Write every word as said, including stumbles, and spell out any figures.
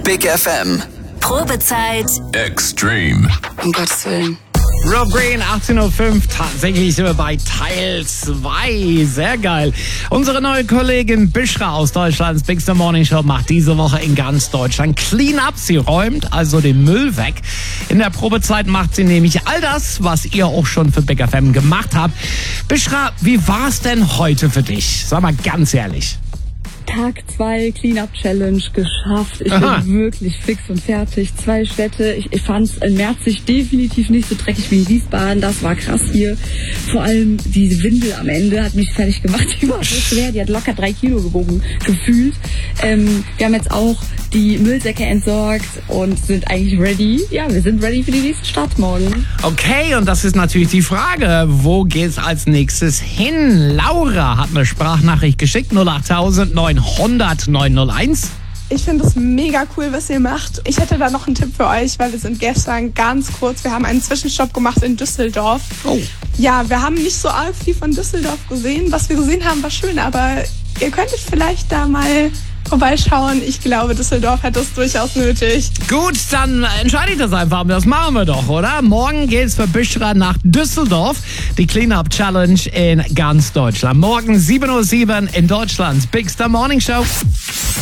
Big F M. Probezeit Extreme. Um Gottes Willen. Rob Green, achtzehn Uhr fünf, tatsächlich sind wir bei Teil zwei. Sehr geil. Unsere neue Kollegin Bishra aus Deutschlands Big Star Morning Show macht diese Woche in ganz Deutschland Clean-Up. Sie räumt also den Müll weg. In der Probezeit macht sie nämlich all das, was ihr auch schon für Big F M gemacht habt. Bishra, wie war's denn heute für dich? Sag mal ganz ehrlich. Tag zwei Clean-Up-Challenge geschafft. Ich Aha. bin wirklich fix und fertig. Zwei Städte. Ich, ich fand es in Merzig definitiv nicht so dreckig wie in Wiesbaden. Das war krass hier. Vor allem die Windel am Ende hat mich fertig gemacht. Die war so schwer. Die hat locker drei Kilo gewogen, gefühlt. Ähm, wir haben jetzt auch die Müllsäcke entsorgt und sind eigentlich ready. Ja, wir sind ready für die nächste Stadt morgen. Okay, und das ist natürlich die Frage, wo geht's als nächstes hin? Laura hat eine Sprachnachricht geschickt, null acht neunhundert neunhunderteins. Ich finde es mega cool, was ihr macht. Ich hätte da noch einen Tipp für euch, weil wir sind gestern ganz kurz, wir haben einen Zwischenstopp gemacht in Düsseldorf. Oh. Ja, wir haben nicht so arg viel von Düsseldorf gesehen. Was wir gesehen haben, war schön, aber ihr könntet vielleicht da mal vorbeischauen. Ich glaube, Düsseldorf hat das durchaus nötig. Gut, dann entscheide ich das einfach. Das machen wir doch, oder? Morgen geht's für Bishra nach Düsseldorf. Die Clean-Up Challenge in ganz Deutschland. Morgen sieben Uhr sieben in Deutschlands Big Star Morning Show.